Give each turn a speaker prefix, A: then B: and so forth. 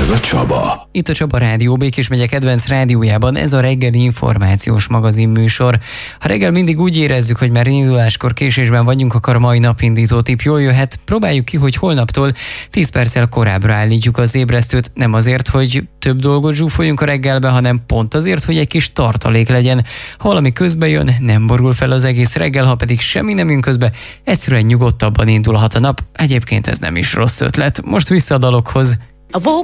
A: Ez a Csaba.
B: Itt a Csaba Rádió, Békés megye kedvenc rádiójában ez a reggeli információs magazinműsor. Ha reggel mindig úgy érezzük, hogy már induláskor késésben vagyunk, akkor a mai napindító tipp jól jöhet. Próbáljuk ki, hogy holnaptól 10 perccel korábbra állítjuk az ébresztőt. Nem azért, hogy több dolgot zsúfoljunk a reggelbe, hanem pont azért, hogy egy kis tartalék legyen. Ha valami közbe jön, nem borul fel az egész reggel, ha pedig semmi nem jön közbe, egyszerűen nyugodtabban indulhat a nap. Egyébként ez nem is rossz ötlet. Most vissza a dalokhoz.
C: I woke